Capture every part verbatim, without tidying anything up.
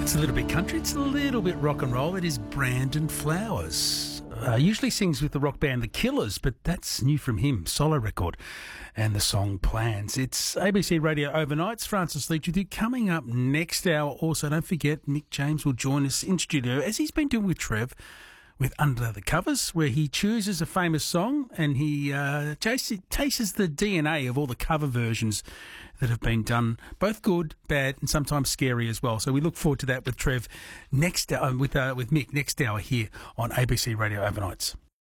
It's a little bit country, it's a little bit rock and roll. It is Brandon Flowers. Uh, usually sings with the rock band The Killers, but that's new from him, solo record, and the song Plans. It's A B C Radio Overnights. Francis Leach with you. Coming up next hour, also, don't forget, Mick James will join us in studio, as he's been doing with Trev, with Under the Covers, where he chooses a famous song and he uh, tastes, tastes the D N A of all the cover versions that have been done, both good, bad, and sometimes scary as well. So we look forward to that with Trev next hour, with uh, with Mick next hour here on A B C Radio Overnights.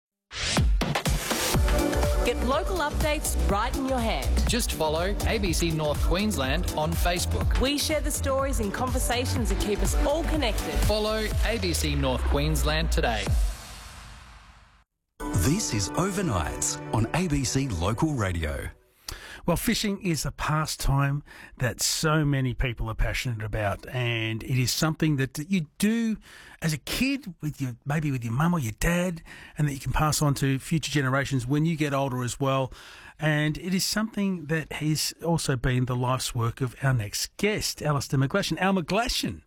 Get local updates right in your hand. Just follow A B C North Queensland on Facebook. We share the stories and conversations that keep us all connected. Follow A B C North Queensland today. This is Overnights on A B C Local Radio. Well, fishing is a pastime that so many people are passionate about, and it is something that you do as a kid with your maybe with your mum or your dad, and that you can pass on to future generations when you get older as well. And it is something that has also been the life's work of our next guest, Alistair McGlashan. Al McGlashan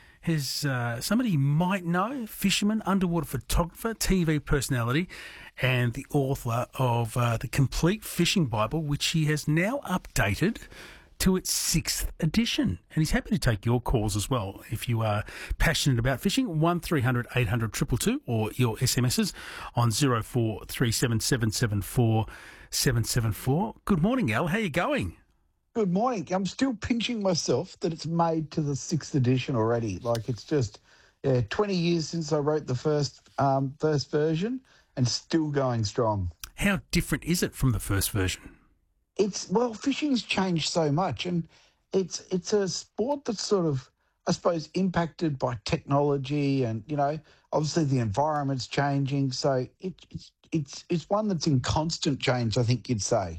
is uh, somebody you might know, fisherman, underwater photographer, T V personality, and the author of uh, The Complete Fishing Bible, which he has now updated to its sixth edition. And he's happy to take your calls as well if you are passionate about fishing. one three hundred eight hundred two two two, or your S M Ses on zero four three seven seven seven four seven seven four. Good morning, Al. How are you going? Good morning. I'm still pinching myself that it's made to the sixth edition already. Like, it's just yeah, twenty years since I wrote the first um, first version, and still going strong. How different is it from the first version? It's, well, fishing's changed so much, and it's it's a sport that's sort of, I suppose, impacted by technology, and, you know, obviously the environment's changing. So it, it's it's it's one that's in constant change, I think you'd say.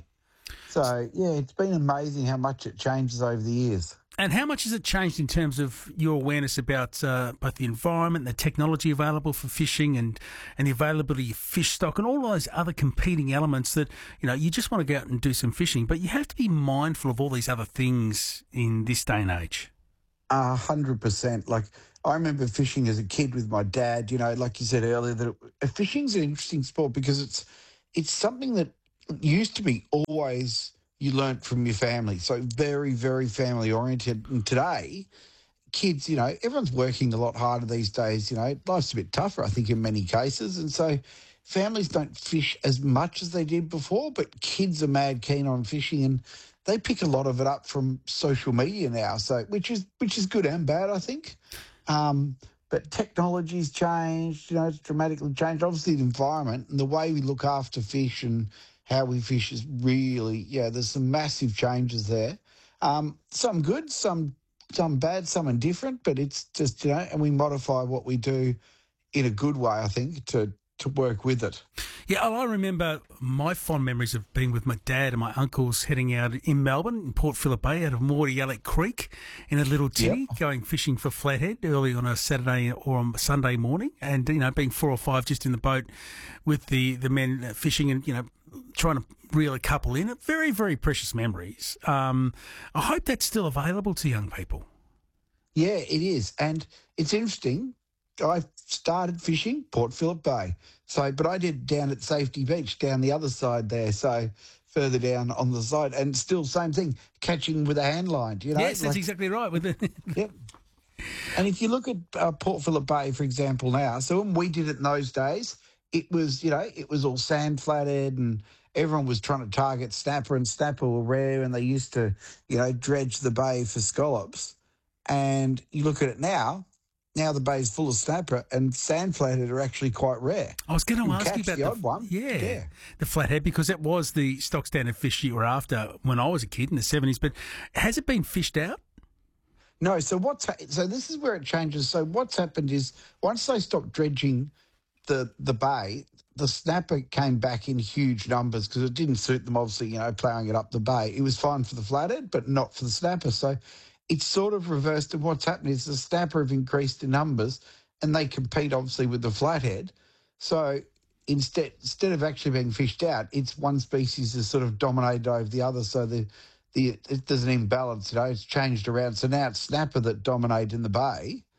So, yeah, it's been amazing how much it changes over the years. And how much has it changed in terms of your awareness about uh, both the environment, the technology available for fishing, and, and the availability of fish stock and all those other competing elements that, you know, you just want to go out and do some fishing, but you have to be mindful of all these other things in this day and age? A hundred percent. Like, I remember fishing as a kid with my dad, you know, like you said earlier, that it, fishing's an interesting sport because it's it's something that used to be always you learnt from your family. So very, very family oriented. And today, kids, you know, everyone's working a lot harder these days. You know, life's a bit tougher, I think, in many cases. And so families don't fish as much as they did before, but kids are mad keen on fishing, and they pick a lot of it up from social media now. So which is which is good and bad, I think. Um, but technology's changed, you know, it's dramatically changed. Obviously the environment and the way we look after fish and how we fish is really, yeah, there's some massive changes there. Um, some good, some some bad, some indifferent, but it's just, you know, and we modify what we do in a good way, I think, to to work with it. Yeah, I remember my fond memories of being with my dad and my uncles heading out in Melbourne, in Port Phillip Bay, out of Mordialloc Creek in a little tinny, yep. going fishing for flathead early on a Saturday or a Sunday morning, and, you know, being four or five just in the boat with the, the men fishing and, you know, trying to reel a couple in. Very, very precious memories. Um, I hope that's still available to young people. Yeah, it is. And it's interesting. I started fishing Port Phillip Bay, so but I did down at Safety Beach, down the other side there, so further down on the side, and still same thing, catching with a hand line. You know, yes, that's like, exactly right. With the yep. And if you look at uh, Port Phillip Bay, for example, now, so when we did it in those days, it was, you know, it was all sand flathead, and everyone was trying to target snapper, and snapper were rare, and they used to, you know, dredge the bay for scallops. And you look at it now. Now the bay's full of snapper, and sand flathead are actually quite rare. I was going to ask you about the, the odd one. Yeah, yeah, the flathead, because that was the stock standard fish you were after when I was a kid in the seventies. But has it been fished out? No. So what's ha- so this is where it changes. So what's happened is once they stopped dredging the the bay, the snapper came back in huge numbers because it didn't suit them. Obviously, you know, ploughing it up the bay. It was fine for the flathead, but not for the snapper. So it's sort of reversed, and what's happened is the snapper have increased in numbers, and they compete obviously with the flathead. So instead instead of actually being fished out, it's one species has sort of dominated over the other. So the the it, there's an imbalance, you know, it's changed around. So now it's snapper that dominate in the bay,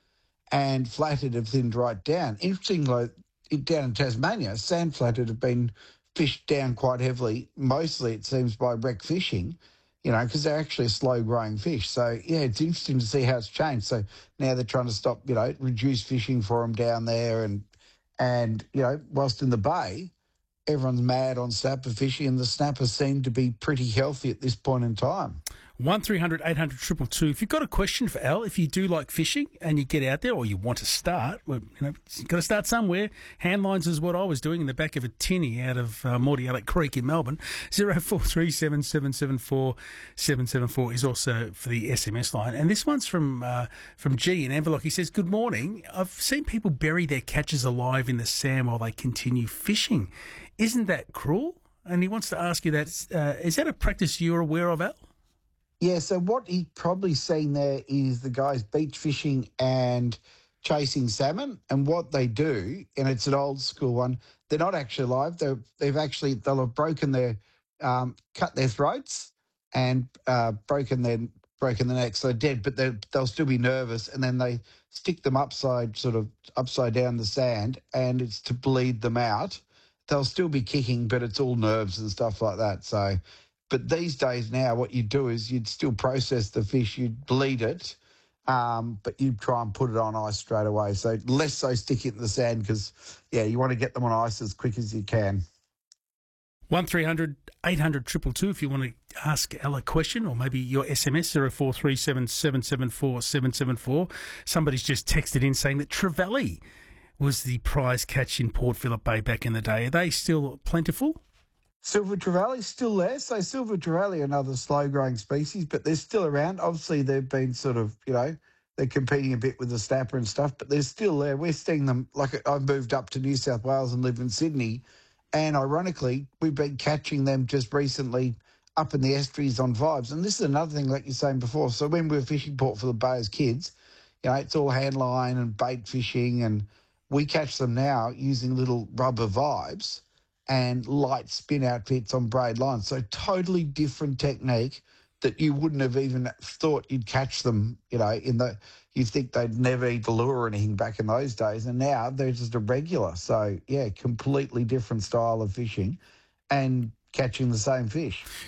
and flathead have thinned right down. Interestingly, it- down in Tasmania, sand flathead have been fished down quite heavily, mostly it seems by wreck fishing, you know, because they're actually a slow-growing fish. So, yeah, it's interesting to see how it's changed. So now they're trying to stop, you know, reduce fishing for them down there and, and you know, whilst in the bay, everyone's mad on snapper fishing, and the snappers seem to be pretty healthy at this point in time. One three hundred eight hundred two two two. If you've got a question for Al, if you do like fishing and you get out there or you want to start, well, you know, you've got to start somewhere. Handlines is what I was doing in the back of a tinny out of uh, Mordialloc Creek in Melbourne. zero four three seven seven seven four seven seven four is also for the S M S line. And this one's from uh, from G in Envelope. He says, good morning. I've seen people bury their catches alive in the sand while they continue fishing. Isn't that cruel? And he wants to ask you that, uh, is that a practice you're aware of, Al? Yeah, so what he's probably seen there is the guys beach fishing and chasing salmon. And what they do, and it's an old school one, they're not actually alive. They're, they've actually, they'll have broken their, um, cut their throats and uh, broken their broken the neck, so they're dead, but they they'll still be nervous. And then they stick them upside, sort of upside down the sand, and it's to bleed them out. They'll still be kicking, but it's all nerves and stuff like that. So, but these days now, what you'd do is you'd still process the fish, you'd bleed it, um, but you'd try and put it on ice straight away. So less so stick it in the sand because, yeah, you want to get them on ice as quick as you can. One three hundred eight hundred two two two if you want to ask Al a question, or maybe your S M S zero four three seven seven seven four seven seven four. Somebody's just texted in saying that trevally was the prize catch in Port Phillip Bay back in the day. Are they still plentiful? Silver trevally still there. So silver trevally are another slow-growing species, but they're still around. Obviously, they've been sort of, you know, they're competing a bit with the snapper and stuff, but they're still there. We're seeing them. Like, I've moved up to New South Wales and live in Sydney, and ironically, we've been catching them just recently up in the estuaries on Vibes. And this is another thing, like you're saying before. So when we were fishing Port Phillip Bay as kids, you know, it's all hand line and bait fishing, and we catch them now using little rubber Vibes and light spin outfits on braid lines. So totally different technique that you wouldn't have even thought you'd catch them, you know, in the, you think they'd never eat the lure or anything back in those days. And now they're just a regular. So, yeah, completely different style of fishing and catching the same fish.